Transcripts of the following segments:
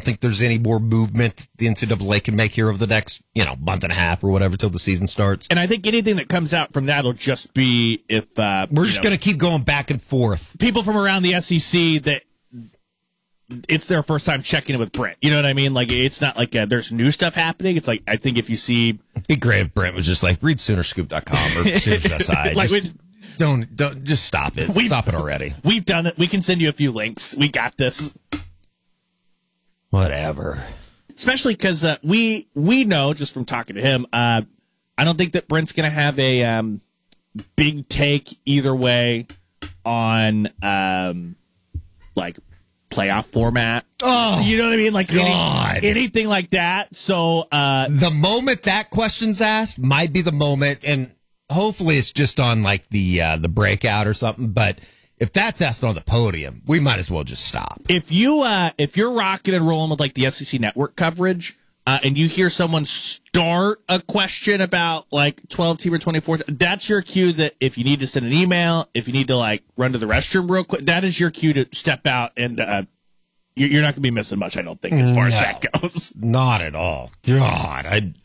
don't think there's any more movement the NCAA can make here over the next, month and a half or whatever till the season starts. And I think anything that comes out from that will just be if we're just going to keep going back and forth. People from around the SEC that it's their first time checking in with Brent. You know what I mean? Like, it's not like there's new stuff happening. It's like, I think if you see... It'd be great if Brent was just like, read Soonerscoop.com or Sooners.si. Like, don't just stop it. Stop it already. We've done it. We can send you a few links. We got this. Whatever. Especially because we know, just from talking to him, I don't think that Brent's going to have a big take either way on, like, playoff format. Oh, you know what I mean? Like, God. Anything like that. So the moment that question's asked might be the moment, and hopefully it's just on like the breakout or something. But if that's asked on the podium, we might as well just stop. If you're rocking and rolling with like the SEC network coverage, and you hear someone start a question about like 12 team or 24, that's your cue that if you need to send an email, if you need to like run to the restroom real quick, that is your cue to step out, and you're not going to be missing much, I don't think, as far as that goes. Not at all. God,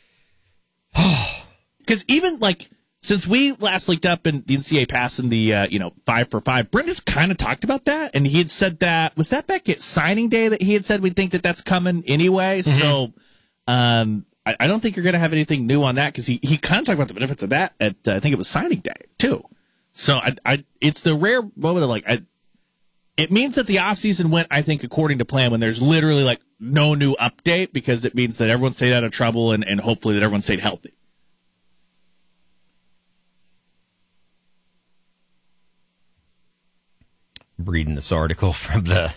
because even like since we last linked up in the NCAA passing the 5 for 5, Brent has kind of talked about that, and he had said that was that back at signing day that he had said we think that that's coming anyway. Mm-hmm. So I don't think you're going to have anything new on that because he kind of talked about the benefits of that at I think it was signing day too. So I it's the rare moment of like it means that the offseason went, I think, according to plan when there's literally like no new update, because it means that everyone stayed out of trouble and hopefully that everyone stayed healthy. Reading this article from the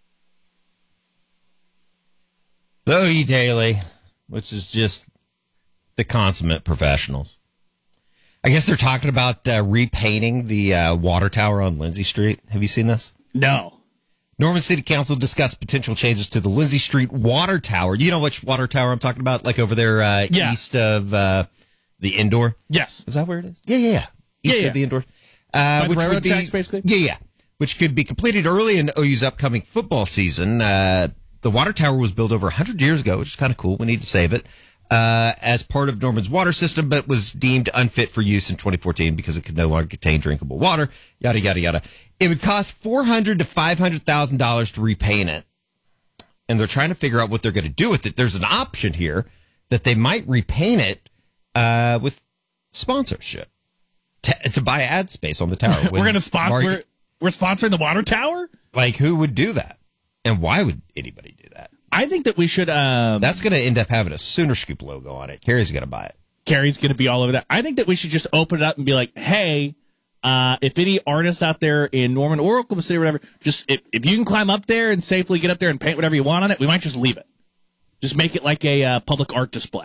OU Daily, which is just the consummate professionals. I guess they're talking about repainting the water tower on Lindsay Street. Have you seen this? No. Norman City Council discussed potential changes to the Lindsay Street water tower. You know which water tower I'm talking about? Like over there east of the indoor? Yes. Is that where it is? Yeah. East of the indoor. Which would be, tracks, basically? Yeah. Which could be completed early in OU's upcoming football season. The water tower was built over 100 years ago, which is kind of cool. We need to save it. As part of Norman's water system, but was deemed unfit for use in 2014 because it could no longer contain drinkable water, yada, yada, yada. It would cost $400,000 to $500,000 to repaint it, and they're trying to figure out what they're going to do with it. There's an option here that they might repaint it with sponsorship to buy ad space on the tower. We're going to sponsor. We're sponsoring the water tower? Like, who would do that? And why would anybody do that? I think that we should... That's going to end up having a Sooner Scoop logo on it. Carrie's going to buy it. Carrie's going to be all over that. I think that we should just open it up and be like, hey, if any artists out there in Norman or Oklahoma City or whatever, just if you can climb up there and safely get up there and paint whatever you want on it, we might just leave it. Just make it like a public art display.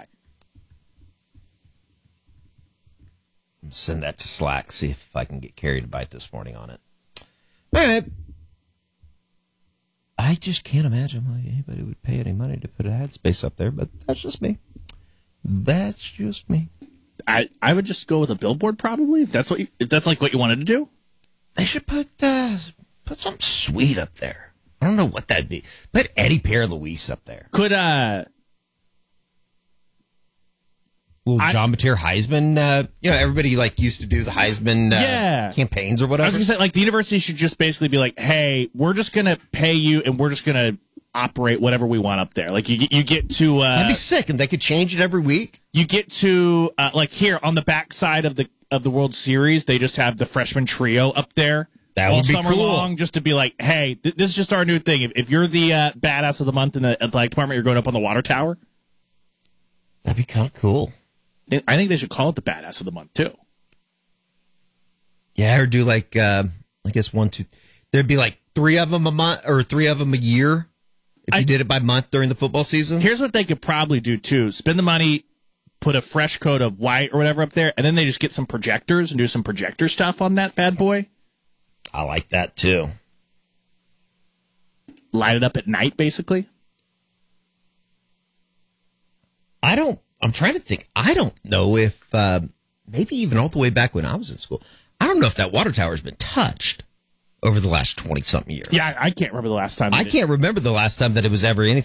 Send that to Slack, see if I can get Carrie to bite this morning on it. All right. I just can't imagine why anybody would pay any money to put an ad space up there, but that's just me. That's just me. I would just go with a billboard probably if that's like what you wanted to do. They should put something sweet up there. I don't know what that'd be. Put Eddie Pierre Luis up there. Could John Mateer Heisman, everybody like used to do the Heisman campaigns or whatever. I was going to say, like, the university should just basically be like, hey, we're just going to pay you and we're just going to operate whatever we want up there. Like, you get to... That'd be sick, and they could change it every week. You get to, like, here, on the backside of the World Series, they just have the freshman trio up there. That all would be summer cool. long, just to be like, hey, this is just our new thing. If you're the badass of the month in the athletic department, you're going up on the water tower. That'd be kind of cool. I think they should call it the badass of the month too. Yeah, or do like I guess 1, 2. There'd be like 3 of them a month or 3 of them a year if you did it by month during the football season. Here's what they could probably do too: spend the money, put a fresh coat of white or whatever up there, and then they just get some projectors and do some projector stuff on that bad boy. I like that too. Light it up at night, basically. I'm trying to think. I don't know if maybe even all the way back when I was in school, I don't know if that water tower has been touched over the last 20-something years. Yeah, I can't remember the last time. I can't remember the last time that it was ever anything